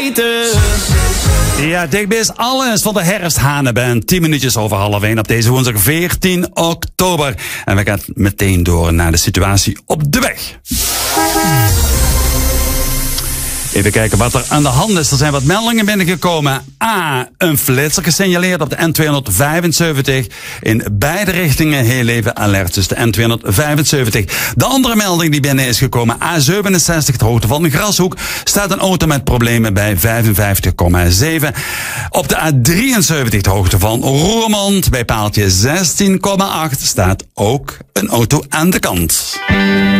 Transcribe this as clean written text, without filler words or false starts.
Ja, dit is alles van de herfsthanenband. 10 minuutjes over 12:30 op deze woensdag 14 oktober. En we gaan meteen door naar de situatie op de weg. Even kijken wat er aan de hand is. Er zijn wat meldingen binnengekomen. A, een flitser gesignaleerd op de N275. In beide richtingen heel even alert, dus de N275. De andere melding die binnen is gekomen. A67, de hoogte van de Grashoek. Staat een auto met problemen bij 55,7. Op de A73, de hoogte van Roermond. Bij paaltje 16,8 staat ook een auto aan de kant.